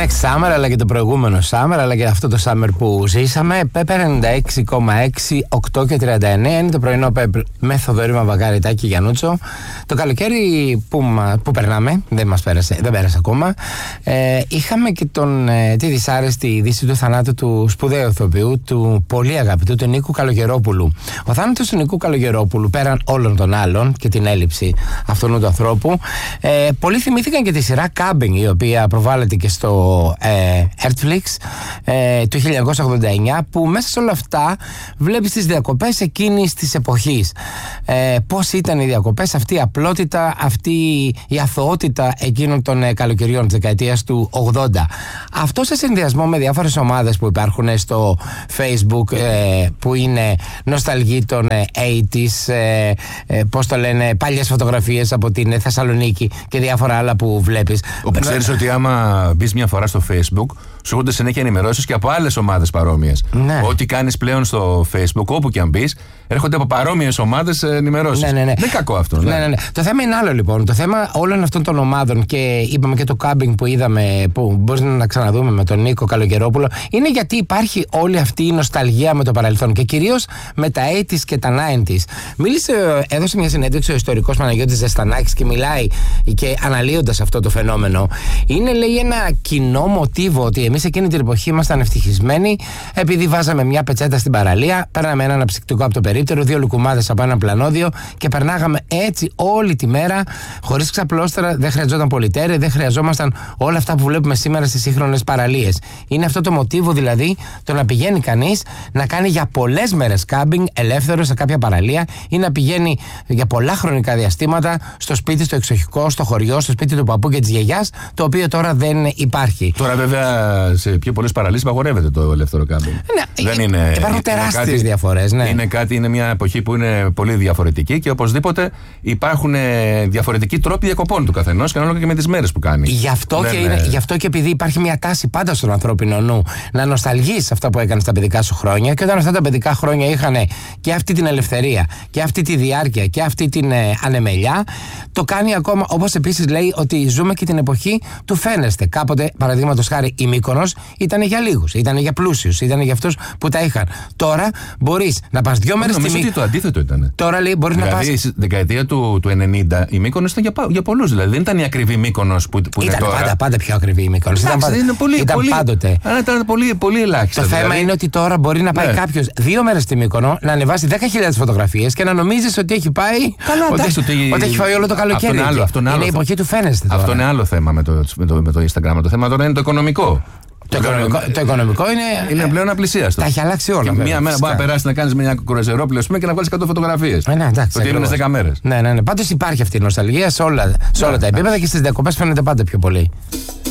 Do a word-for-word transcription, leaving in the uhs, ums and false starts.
next summer, αλλά και το προηγούμενο summer, αλλά και αυτό το summer που ζήσαμε. Pepper ενενήντα έξι κόμμα έξι, οκτώ και τριάντα εννέα είναι το πρωινό Pepper με Θοδωρή Μαυρογιάννη, Τάκη Γιαννούτσο. Το καλοκαίρι που, που περνάμε, δεν μας πέρασε, δεν πέρασε ακόμα. Ε, είχαμε και τον, ε, τη δυσάρεστη είδηση του θανάτου του σπουδαίου ηθοποιού, του πολύ αγαπητού, του Νίκου Καλογερόπουλου. Ο θάνατος του Νίκου Καλογερόπουλου, πέραν όλων των άλλων και την έλλειψη αυτού του ανθρώπου, ε, πολλοί θυμήθηκαν και τη σειρά Camping, η οποία προβάλλεται και στο ε, Netflix ε, του χίλια εννιακόσια ογδόντα εννέα, που μέσα σε όλα αυτά βλέπεις τις διακοπές εκείνης της εποχής. Ε, πώς ήταν οι διακοπές, αυτή η απλότητα, αυτή η αθωότητα εκείνων των ε, καλοκαιριών της δεκαετίας του ογδόντα. Αυτό σε συνδυασμό με διάφορες ομάδες που υπάρχουν στο Facebook, ε, που είναι νοσταλγοί των ε, ογδόντα, ε, ε, πώς το λένε, παλιές φωτογραφίες από την Θεσσαλονίκη και διάφορα άλλα που βλέπεις. Όπου ξέρεις ότι άμα μπεις μια φορά στο Facebook, σου έρχονται συνέχεια ενημερώσεις και από άλλες ομάδες παρόμοιες. Ναι. Ό,τι κάνεις πλέον στο Facebook, όπου και αν μπεις, έρχονται από παρόμοιες ομάδες ενημερώσεις. Ναι, ναι, ναι. Δεν είναι κακό αυτό. Ναι. Ναι, ναι, ναι. Το θέμα είναι άλλο λοιπόν. Το θέμα όλων αυτών των ομάδων, και είπαμε και το Camping που είδαμε, που μπορεί να ξαναδούμε με τον Νίκο Καλογερόπουλο, είναι γιατί υπάρχει όλη αυτή η νοσταλγία με το παρελθόν και κυρίως με τα ογδόντα και τα ενενήντα. Μίλησε, έδωσε μια συνέντευξη ο ιστορικός Παναγιώτης Ζεστανάκης και μιλάει και αναλύοντας αυτό το φαινόμενο. Είναι, λέει, ένα κοινό μοτίβο ότι εμείς εκείνη την εποχή ήμασταν ευτυχισμένοι επειδή βάζαμε μια πετσέτα στην παραλία, παίρναμε ένα αναψυκτικό από το περίπτερο, δύο λουκουμάδες από ένα πλανόδιο και περνάγαμε έτσι όλη τη μέρα, χωρίς ξαπλώστερα, δεν χρειαζόταν πολυτέρη, δεν χρειαζόμασταν όλα αυτά που βλέπουμε σήμερα στις σύγχρονες παραλίες. Είναι αυτό το μοτίβο, δηλαδή, το να πηγαίνει κανείς να κάνει για πολλές μέρες κάμπινγκ ελεύθερο σε κάποια παραλία ή να πηγαίνει για πολλά χρονικά διαστήματα στο σπίτι, στο εξοχικό, στο χωριό, στο σπίτι του παππού και της γιαγιάς, το οποίο τώρα δεν υπάρχει. Τώρα, βέβαια, σε πιο πολλές παραλίες απαγορεύεται το ελεύθερο κάμπινγκ. Ναι, δεν είναι, υπάρχουν τεράστιες διαφορές. Ναι. Είναι, κάτι, είναι μια εποχή που είναι πολύ διαφορετική και οπωσδήποτε υπάρχουν διαφορετικοί τρόποι διακοπών του καθενός και ανάλογα και με τις μέρες που κάνει. Γι' αυτό, δεν, και είναι, γι' αυτό και επειδή υπάρχει μια τάση πάντα στον ανθρώπινο νου να νοσταλγείς αυτά που έκανες στα παιδικά σου χρόνια, και όταν αυτά τα παιδικά χρόνια είχαν και αυτή την ελευθερία και αυτή τη διάρκεια και αυτή την ε, ανεμελιά, το κάνει ακόμα. Όπως επίσης λέει ότι ζούμε και την εποχή του φαίνεστε. Κάποτε, παραδείγματος χάρη, η Μύκονος ήταν για λίγους, ήταν για πλούσιους, ήταν για αυτούς που τα είχαν. Τώρα μπορείς να πας δύο μέρες στη Μύκονο. Νομίζω ότι το αντίθετο ήταν. Τώρα λέει μπορείς δηλαδή, να πας. Στη δεκαετία του, του ενενήντα η Μύκονος ήταν για, για πολλούς. Δηλαδή δεν ήταν η ακριβή Μύκονος που, που ήταν είναι τώρα. Πάντα, πάντα πιο ακριβή η Μύκονος. Ήταν, πάντα, είναι πολύ, ήταν πολύ, πάντοτε. Αλλά ήταν πολύ, πολύ ελάχιστα. Το δηλαδή. θέμα είναι ότι τώρα μπορεί να πάει ναι. κάποιος δύο μέρες στη Μύκονο, να ανεβάσει δέκα χιλιάδες φωτογραφίες και να νομίζεις ότι έχει πάει. Καλά, ότι, εντάξει, ότι, ότι έχει φάει όλο το καλοκαίρι. Αυτό είναι, άλλο, αυτό είναι, είναι άλλο, η εποχή του φαίνεστε. Αυτό είναι άλλο θέμα με το, με, το, με το Instagram. Το θέμα τώρα είναι το οικονομικό. Το, το, οικονομικό, το οικονομικό είναι. Είναι πλέον απλησίαστο. Τα έχει αλλάξει όλα. Και βέβαια, μία μέρα μπορεί να περάσει να κάνει μια κρουαζιερόπλαιο και να βγάλει εκατό φωτογραφίες. Ε, ναι, εντάξει. Ότι έμεινε δέκα μέρες. Ναι, ναι, ναι. Πάντως υπάρχει αυτή η νοσταλγία σε όλα, σε όλα τα επίπεδα και στις διακοπές φαίνεται πάντα πιο πολύ.